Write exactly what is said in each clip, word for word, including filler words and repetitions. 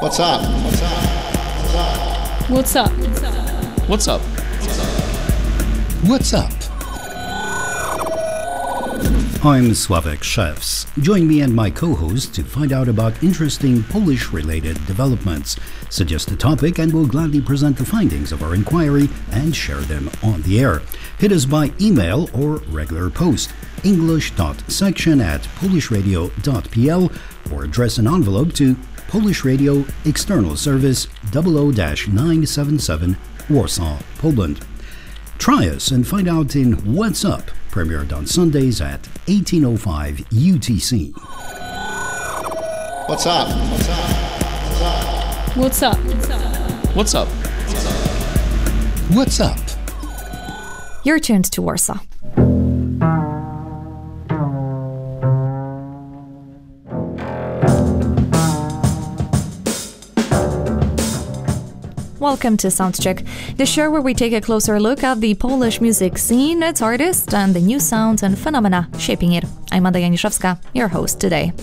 What's up? What's up? What's up? What's up? What's up? I'm Sławek Szewc. Join me and my co-host to find out about interesting Polish-related developments. Suggest a topic and we'll gladly present the findings of our inquiry and share them on the air. Hit us by email or regular post, english.section at polishradio.pl, or address an envelope to Polish Radio External Service double oh nine seven seven, Warsaw, Poland. Try us and find out in What's Up, premiered on Sundays at eighteen oh five U T C. What's up? What's up? What's up? What's up? What's up? You're tuned to Warsaw. Welcome to Soundcheck, the show where we take a closer look at the Polish music scene, its artists, and the new sounds and phenomena shaping it. I'm Ada Janiszewska, your host today.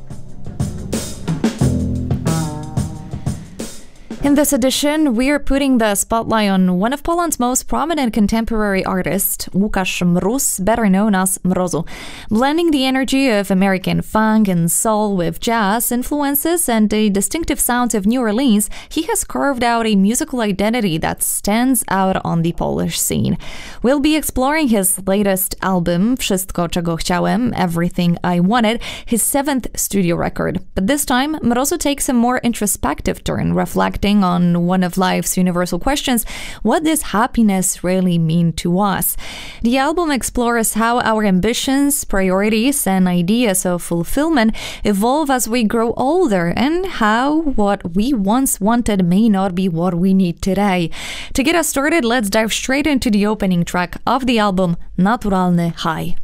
In this edition, we're putting the spotlight on one of Poland's most prominent contemporary artists, Łukasz Mróz, better known as Mrozu. Blending the energy of American funk and soul with jazz influences and the distinctive sounds of New Orleans, he has carved out a musical identity that stands out on the Polish scene. We'll be exploring his latest album, Wszystko czego chciałem, Everything I Wanted, his seventh studio record. But this time, Mrozu takes a more introspective turn, reflecting on one of life's universal questions: what does happiness really mean to us? The album explores how our ambitions, priorities, and ideas of fulfillment evolve as we grow older, and how what we once wanted may not be what we need today. To get us started, let's dive straight into the opening track of the album, Naturalny High.